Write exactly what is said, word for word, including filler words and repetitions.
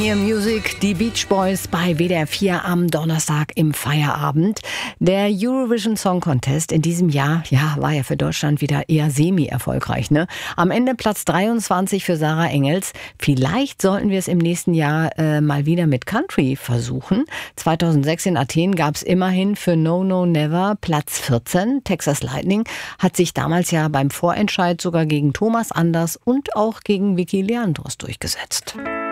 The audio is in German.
Hier Music, die Beach Boys bei W D R vier am Donnerstag im Feierabend. Der Eurovision Song Contest in diesem Jahr, ja, war ja für Deutschland wieder eher semi-erfolgreich, ne? Am Ende Platz dreiundzwanzig für Sarah Engels. Vielleicht sollten wir es im nächsten Jahr äh, mal wieder mit Country versuchen. zweitausendsechs in Athen gab es immerhin für No No Never Platz vierzehn. Texas Lightning hat sich damals ja beim Vorentscheid sogar gegen Thomas Anders und auch gegen Vicky Leandros durchgesetzt.